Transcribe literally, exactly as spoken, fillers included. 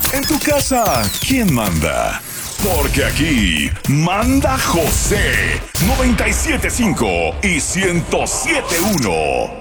En tu casa, ¿quién manda? Porque aquí manda José noventa y siete punto cinco y ciento siete punto uno.